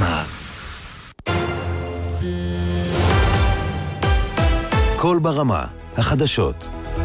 ברמה. קול ברמה, החדשות.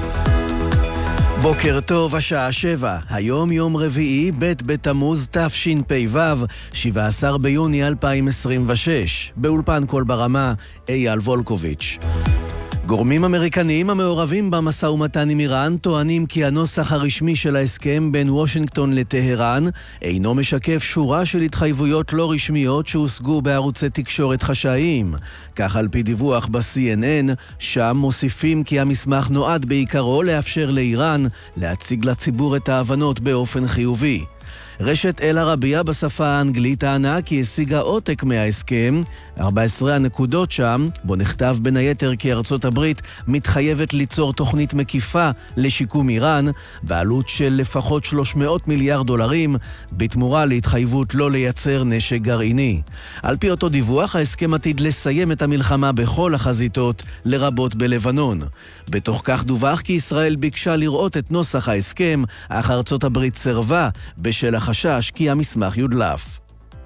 בוקר טוב, השעה 7. היום יום רביעי, ב' בתמוז תשפ"ו, 17 ביוני 2026. באולפן קול ברמה, אייל וולקוביץ'. גורמים אמריקניים המעורבים במשא ומתן עם איראן טוענים כי הנוסח הרשמי של ההסכם בין וושינגטון לטהרן אינו משקף שורה של התחייבויות לא רשמיות שהושגו בערוצי תקשורת חשאיים. כך על פי דיווח ב-CNN, שם מוסיפים כי המסמך נועד בעיקרו לאפשר לאיראן להציג לציבור את ההבנות באופן חיובי. רשת אל-ערבייה בשפה האנגלית טענה כי השיגה עותק מההסכם, 14 הנקודות שם, בו נכתב בין היתר כי ארצות הברית מתחייבת ליצור תוכנית מקיפה לשיקום איראן, בעלות של לפחות 300 מיליארד דולרים, בתמורה להתחייבות לא לייצר נשק גרעיני. על פי אותו דיווח, ההסכם עתיד לסיים את המלחמה בכל החזיתות, לרבות בלבנון. בתוך כך דווח כי ישראל ביקשה לראות את נוסח ההסכם, אך ארצות הברית סירבה בשל החשש כי המסמך יודלף.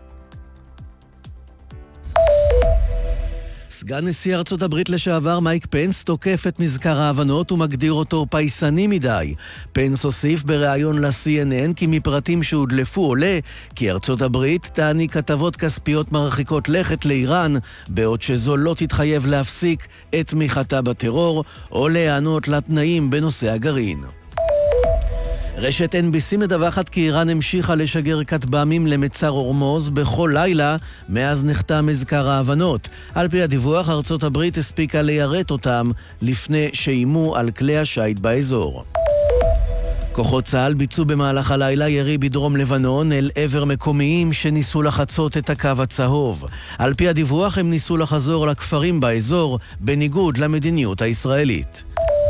סגן נשיא ארצות הברית לשעבר מייק פנס תוקף את מזכר ההבנות ומגדיר אותו פייסני מדי. פנס הוסיף בריאיון ל-CNN כי מפרטים שהודלפו עולה כי ארצות הברית תעניק הטבות כספיות מרחיקות לכת לאיראן, בעוד שזו לא תתחייב להפסיק את תמיכתה בטרור או להיענות לתנאים בנושא הגרעין. רשת NBC מדווחת כי איראן המשיכה לשגר כטב"מים למצר הורמוז בכל לילה מאז נחתם מזכר ההבנות. על פי הדיווח, ארצות הברית הספיקה ליירט אותם לפני שאיימו על כלי השיט באזור. כוחות צה"ל ביצעו במהלך הלילה ירי בדרום לבנון אל עבר מקומיים שניסו לחצות את הקו הצהוב. על פי הדיווח, הם ניסו לחזור לכפרים באזור בניגוד למדיניות הישראלית.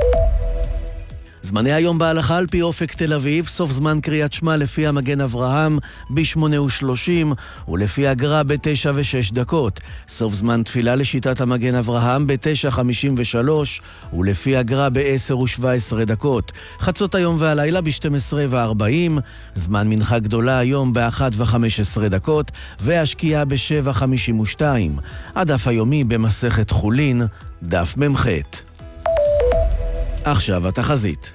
זמני היום בהלכה על פי אופק תל אביב, סוף זמן קריאת שמע לפי המגן אברהם ב-8:30 ולפי הגר"א ב-9:06. סוף זמן תפילה לשיטת המגן אברהם ב-9:53 ולפי הגר"א ב-10:17. חצות היום והלילה ב-12:40, זמן מנחה גדולה היום ב-1:15 והשקיעה ב-7:52. הדף היומי במסכת חולין, דף ממ"ח. עכשיו התחזית.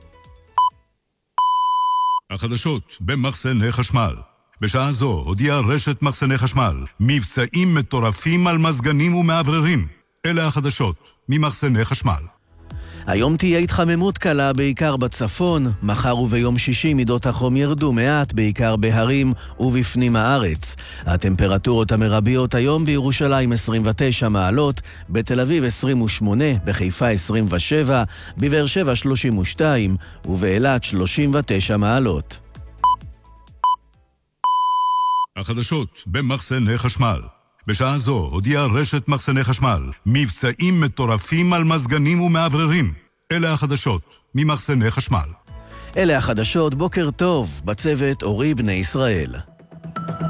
החדשות במחסני חשמל. בשעה זו הודיעה רשת מחסני חשמל מבצעים מטורפים על מזגנים ומעבררים. אלה החדשות ממחסני חשמל. היום תהיה התחממות קלה בעיקר בצפון, מחר וביום שישי מידות החום ירדו מעט בעיקר בהרים ובפנים הארץ. הטמפרטורות המרביות היום בירושלים 29 מעלות, בתל אביב 28, בחיפה 27, בבאר שבע 32 ובאילת 39 מעלות. החדשות במחסני חשמל. בשעה זו הודיעה רשת מחסני חשמל מבצעים מטורפים על מזגנים ומעבררים. אלה החדשות ממחסני חשמל. אלה החדשות, בוקר טוב, בצוות אורי בני ישראל.